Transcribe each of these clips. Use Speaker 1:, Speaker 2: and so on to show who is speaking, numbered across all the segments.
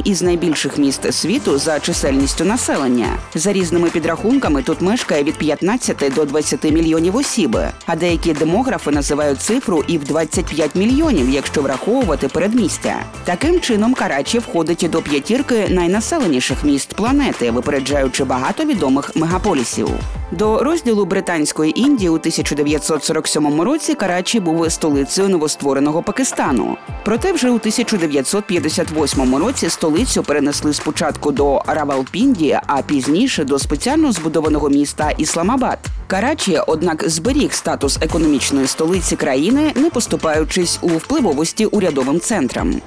Speaker 1: із найбільших міст світу за чисельністю населення. За різними підрахунками, тут мешкає від 15 до 20 мільйонів осіб, а деякі демографи називають цифру і в 25 мільйонів, якщо враховувати передмістя. Таким чином, Карачі входить до п'ятірки найнаселеніших міст планети, випереджаючи багато відомих мегаполісів. До розділу Британської Індії у 1947 році Карачі був столицею новоствореного Пакистану. Проте вже у 1958 році столицю перенесли спочатку до Равалпінді, а пізніше до спеціально збудованого міста Ісламабад. Карачі, однак, зберіг статус економічної столиці країни, не поступаючись у впливовості урядовим центрам.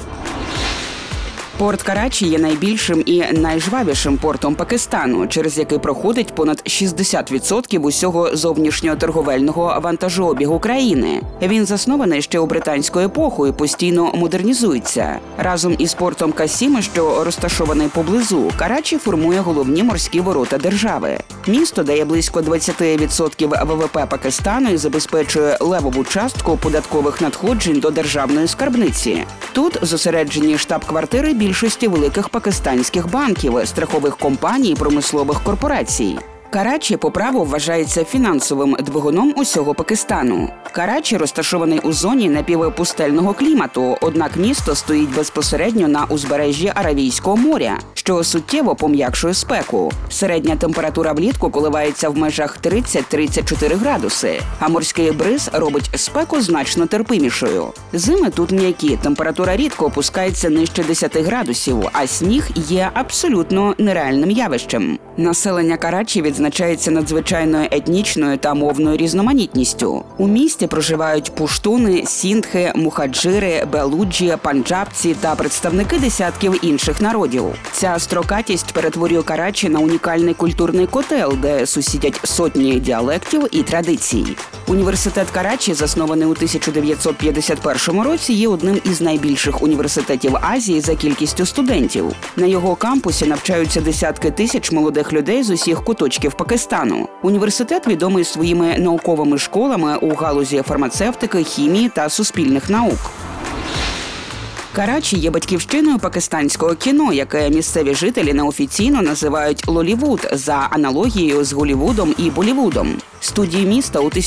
Speaker 1: Порт Карачі є найбільшим і найжвавішим портом Пакистану, через який проходить понад 60% усього зовнішнього торговельного вантажообігу країни. Він заснований ще у британську епоху і постійно модернізується. Разом із портом Касіми, що розташований поблизу, Карачі формує головні морські ворота держави. Місто дає близько 20% ВВП Пакистану і забезпечує левову частку податкових надходжень до державної скарбниці. Тут зосереджені штаб-квартири більшості великих пакистанських банків, страхових компаній і промислових корпорацій. Карачі по праву вважається фінансовим двигуном усього Пакистану. Карачі розташований у зоні напівпустельного клімату, однак місто стоїть безпосередньо на узбережжі Аравійського моря, що суттєво пом'якшує спеку. Середня температура влітку коливається в межах 30-34 градуси, а морський бриз робить спеку значно терпимішою. Зими тут м'які, температура рідко опускається нижче 10 градусів, а сніг є абсолютно нереальним явищем. Населення Карачі відзначається надзвичайною етнічною та мовною різноманітністю. У місті проживають пуштуни, сіндхи, мухаджири, белуджі, панджабці та представники десятків інших народів. Ця строкатість перетворює Карачі на унікальний культурний котел, де сусідять сотні діалектів і традицій. Університет Карачі, заснований у 1951 році, є одним із найбільших університетів Азії за кількістю студентів. На його кампусі навчаються десятки тисяч молодих людей з усіх куточків Пакистану. Університет відомий своїми науковими школами у галузі фармацевтики, хімії та суспільних наук. Карачі є батьківщиною пакистанського кіно, яке місцеві жителі неофіційно називають «Лолівуд» за аналогією з Голлівудом і Боллівудом. Студії міста у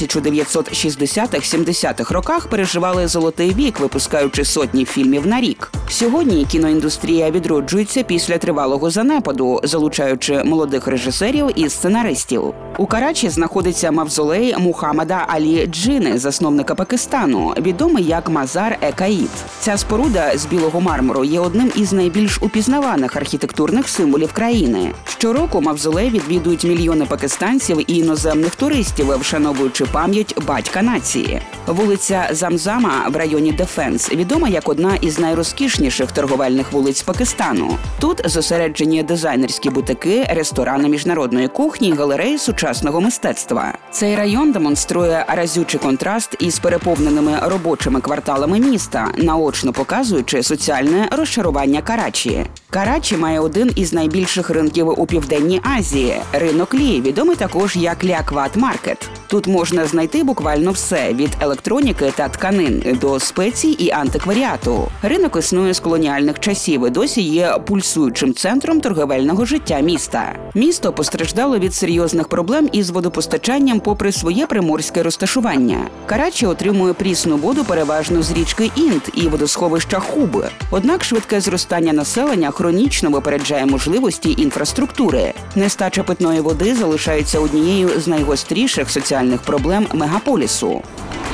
Speaker 1: 1960-70-х роках переживали золотий вік, випускаючи сотні фільмів на рік. Сьогодні кіноіндустрія відроджується після тривалого занепаду, залучаючи молодих режисерів і сценаристів. У Карачі знаходиться мавзолей Мухаммада Алі Джини, засновника Пакистану, відомий як Мазар-е-Каїд. Ця споруда з білого мармуру є одним із найбільш упізнаваних архітектурних символів країни. Щороку мавзолей відвідують мільйони пакистанців і іноземних туристів, вшановуючи пам'ять батька нації. Вулиця Замзама в районі Дефенс відома як одна із найрозкішніших торговельних вулиць Пакистану. Тут зосереджені дизайнерські бутики, ресторани міжнародної кухні, галереї сучасного мистецтва. Цей район демонструє разючий контраст із переповненими робочими кварталами міста, наочно показуючи соціальне розшарування Карачі. Карачі має один із найбільших ринків у Південній Азії – ринок Лі, відомий також як Ліакват Маркет. Тут можна знайти буквально все – від електроніки та тканин до спецій і антикваріату. Ринок існує з колоніальних часів і досі є пульсуючим центром торговельного життя міста. Місто постраждало від серйозних проблем із водопостачанням попри своє приморське розташування. Карачі отримує прісну воду переважно з річки Інд і водосховища Хуб. Однак швидке зростання населення хронічно випереджає можливості інфраструктури. Нестача питної води залишається однією з найгостріших соціальних проблем мегаполісу.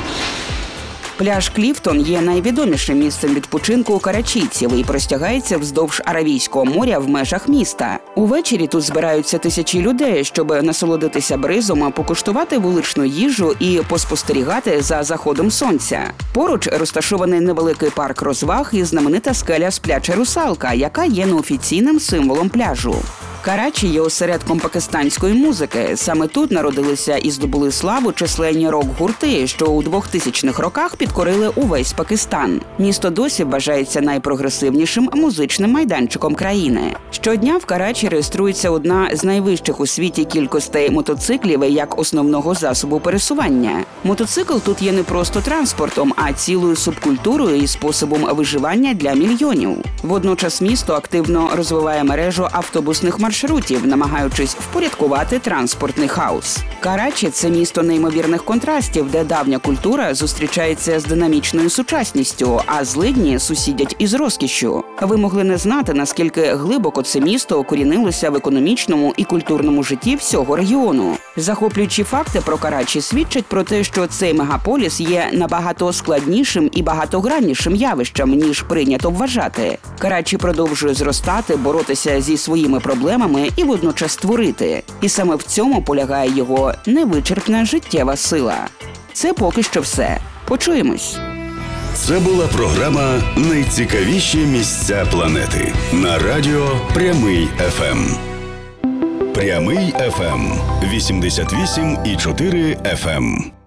Speaker 1: Пляж Кліфтон є найвідомішим місцем відпочинку карачійців і простягається вздовж Аравійського моря в межах міста. Увечері тут збираються тисячі людей, щоб насолодитися бризом, покуштувати вуличну їжу і поспостерігати за заходом сонця. Поруч розташований невеликий парк розваг і знаменита скеля Спляча русалка, яка є неофіційним символом пляжу. Карачі є осередком пакистанської музики. Саме тут народилися і здобули славу численні рок-гурти, що у 2000-х роках підкорили увесь Пакистан. Місто досі вважається найпрогресивнішим музичним майданчиком країни. Щодня в Карачі реєструється одна з найвищих у світі кількостей мотоциклів як основного засобу пересування. Мотоцикл тут є не просто транспортом, а цілою субкультурою і способом виживання для мільйонів. Водночас місто активно розвиває мережу автобусних маршрутів, намагаючись впорядкувати транспортний хаос. Карачі – це місто неймовірних контрастів, де давня культура зустрічається з динамічною сучасністю, а злидні сусідять із розкішшю. Ви могли не знати, наскільки глибоко це місто окорінилося в економічному і культурному житті всього регіону. Захоплюючі факти про Карачі свідчать про те, що цей мегаполіс є набагато складнішим і багатограннішим явищем, ніж прийнято вважати. Карачі продовжує зростати, боротися зі своїми проблемами і водночас творити. І саме в цьому полягає його невичерпна життєва сила. Це поки що все. Почуємось.
Speaker 2: Це була програма «Найцікавіші місця планети» на радіо Прямий ФМ. Прямий ФМ 88,4 FM.